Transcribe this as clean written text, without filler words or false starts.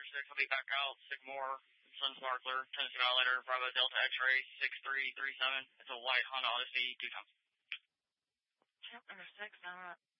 6, I'll be back out. Sycamore, Sun Sparkler, Tennessee Violator, Bravo Delta X-Ray, 6337. It's a white Honda Odyssey, 2 tons. Chapter 6,